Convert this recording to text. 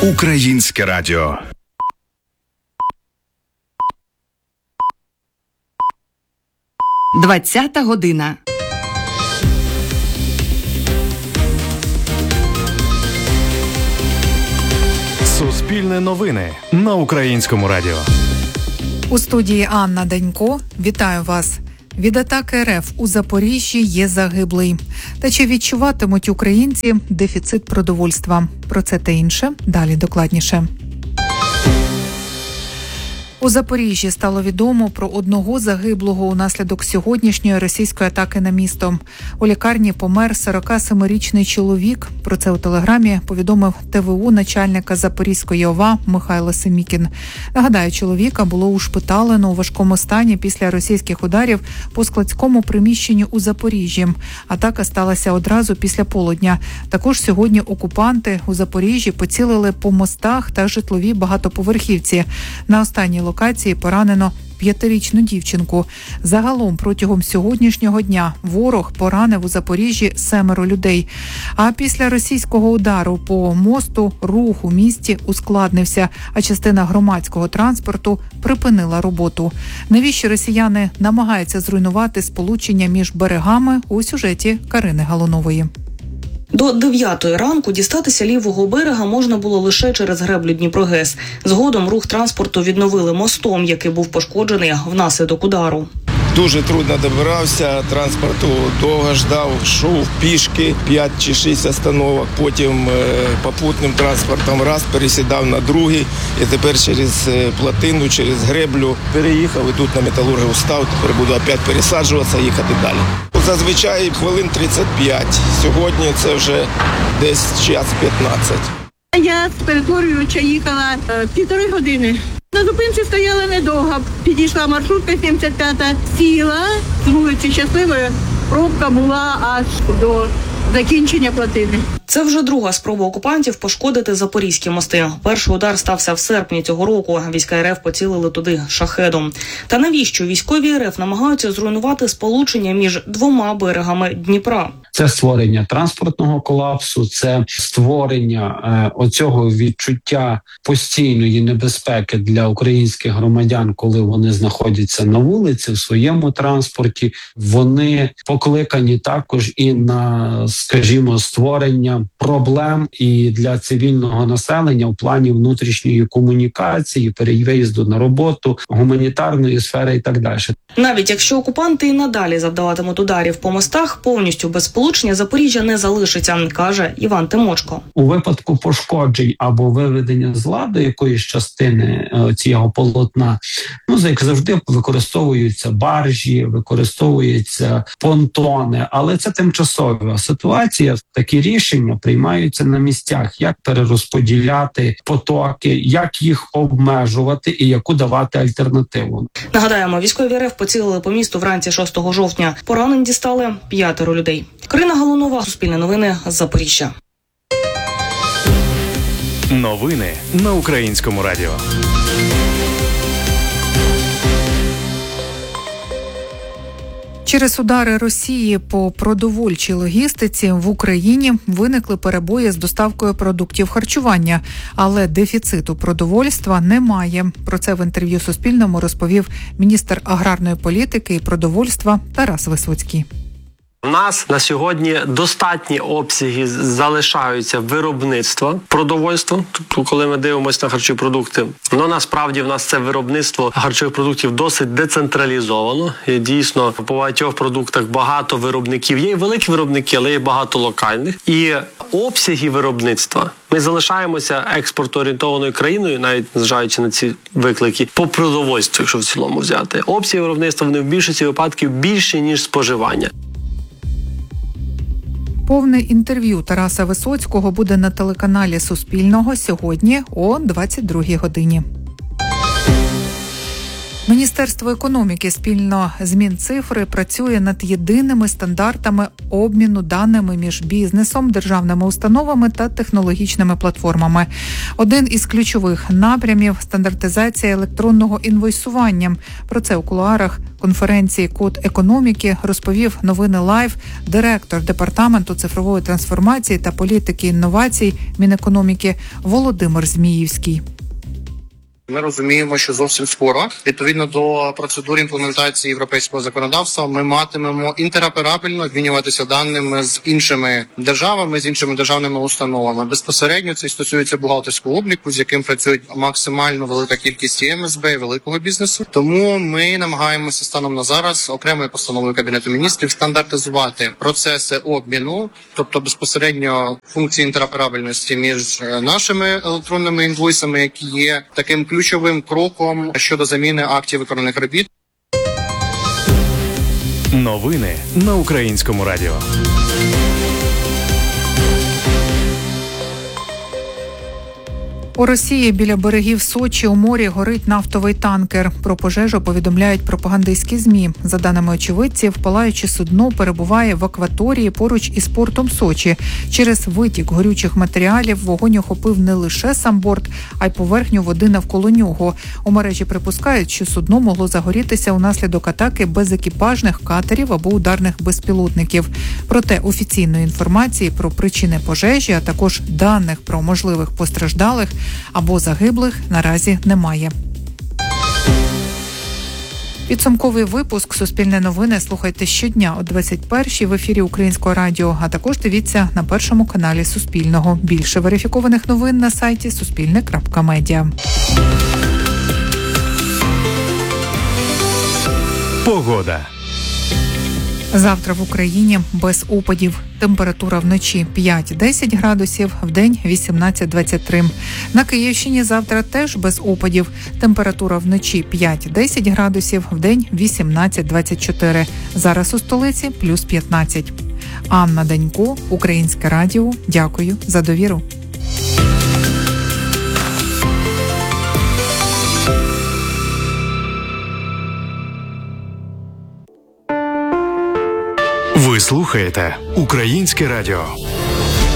Українське радіо. Двадцята година. Суспільне новини на Українському радіо. У студії Анна Данько. Вітаю вас. Від атаки РФ у Запоріжжі є загиблий. Та чи відчуватимуть українці дефіцит продовольства? Про це та інше далі докладніше. У Запоріжжі стало відомо про одного загиблого унаслідок сьогоднішньої російської атаки на місто. У лікарні помер 47-річний чоловік. Про це у телеграмі повідомив ТВУ начальника Запорізької ОВА Михайло Семікін. Нагадаю, чоловіка було ушпиталено у важкому стані після російських ударів по складському приміщенню у Запоріжжі. Атака сталася одразу після полудня. Також сьогодні окупанти у Запоріжжі поцілили по мостах та житловій багатоповерхівці. На останній локації поранено 5-річну дівчинку. Загалом протягом сьогоднішнього дня ворог поранив у Запоріжжі 7 людей. А після російського удару по мосту рух у місті ускладнився, а частина громадського транспорту припинила роботу. Навіщо росіяни намагаються зруйнувати сполучення між берегами у сюжеті Карини Галунової. До 9-ї ранку дістатися лівого берега можна було лише через греблю Дніпро-ГЕС. Згодом рух транспорту відновили мостом, який був пошкоджений внаслідок удару. Дуже трудно добирався, транспорту довго ждав, йшов пішки 5 чи 6 остановок, потім попутним транспортом раз пересідав на другий і тепер через плотину, через греблю переїхав і тут на металургію став, тепер буду опять пересаджуватися і їхати далі. Зазвичай хвилин 35, сьогодні це вже десь час 15. Я з перетворювача їхала 1,5 години. На зупинці стояла недовго. Підійшла маршрутка 75-та, сіла з вулиці Щасливої. Пробка була аж до закінчення плотини. Це вже друга спроба окупантів пошкодити запорізькі мости. Перший удар стався в серпні цього року. Війська РФ поцілили туди шахедом. Та навіщо військові РФ намагаються зруйнувати сполучення між двома берегами Дніпра? Це створення транспортного колапсу, це створення оцього відчуття постійної небезпеки для українських громадян, коли вони знаходяться на вулиці в своєму транспорті. Вони покликані також і на, скажімо, створення проблем і для цивільного населення в плані внутрішньої комунікації, переїзду на роботу, гуманітарної сфери і так далі. Навіть якщо окупанти і надалі завдаватимуть ударів по мостах, повністю без сполучення Запоріжжя не залишиться, каже Іван Тимочко. У випадку пошкоджень або виведення з ладу якоїсь частини цього полотна, як завжди, використовуються баржі, використовуються понтони, але це тимчасова ситуація. Такі рішення приймаються на місцях, як перерозподіляти потоки, як їх обмежувати і яку давати альтернативу. Нагадаємо, військові РФ поцілили по місту вранці 6 жовтня. Поранень дістали 5 людей. Карина Галунова, Суспільне новини з Запоріжжя. Новини на Українському радіо. Через удари Росії по продовольчій логістиці в Україні виникли перебої з доставкою продуктів харчування, але дефіциту продовольства немає. Про це в інтерв'ю Суспільному розповів міністр аграрної політики і продовольства Тарас Висоцький. У нас на сьогодні достатні обсяги залишаються виробництва продовольства. Тобто, коли ми дивимося на харчові продукти, насправді в нас це виробництво харчових продуктів досить децентралізовано. І дійсно, по багатьох продуктах багато виробників. Є і великі виробники, але є багато локальних. І обсяги виробництва. Ми залишаємося експортоорієнтованою країною, навіть незважаючи на ці виклики, по продовольству, якщо в цілому взяти. Обсяги виробництва, вони в більшості випадків більше, ніж споживання. Повне інтерв'ю Тараса Висоцького буде на телеканалі Суспільного сьогодні о 22-й годині. Міністерство економіки спільно з Мінцифри працює над єдиними стандартами обміну даними між бізнесом, державними установами та технологічними платформами. Один із ключових напрямів – стандартизація електронного інвойсування. Про це у кулуарах конференції «Код економіки» розповів Новини Лайв директор Департаменту цифрової трансформації та політики інновацій Мінекономіки Володимир Зміївський. Ми розуміємо, що зовсім скоро, відповідно до процедур імплементації європейського законодавства, ми матимемо інтероперабельно обмінюватися даними з іншими державами, з іншими державними установами. Безпосередньо це стосується бухгалтерського обліку, з яким працюють максимально велика кількість МСБ і великого бізнесу. Тому ми намагаємося станом на зараз окремою постановою Кабінету міністрів стандартизувати процеси обміну, тобто безпосередньо функції інтероперабельності між нашими електронними інвойсами, які є таким ключовим кроком щодо заміни актів виконаних робіт. Новини на Українському радіо. У Росії біля берегів Сочі у морі горить нафтовий танкер. Про пожежу повідомляють пропагандистські ЗМІ. За даними очевидців, палаюче судно перебуває в акваторії поруч із портом Сочі. Через витік горючих матеріалів вогонь охопив не лише сам борт, а й поверхню води навколо нього. У мережі припускають, що судно могло загорітися унаслідок атаки безекіпажних катерів або ударних безпілотників. Проте офіційної інформації про причини пожежі, а також даних про можливих постраждалих або загиблих наразі немає. Підсумковий випуск «Суспільне новини» слухайте щодня о 21-й в ефірі Українського радіо, а також дивіться на першому каналі Суспільного. Більше верифікованих новин на сайті suspilne.media. Погода. Завтра в Україні без опадів. Температура вночі 5-10 градусів, вдень 18-23. На Київщині завтра теж без опадів. Температура вночі 5-10 градусів, вдень 18-24. Зараз у столиці плюс 15. Анна Данько, Українське радіо. Дякую за довіру. Ви слухаєте Українське радіо.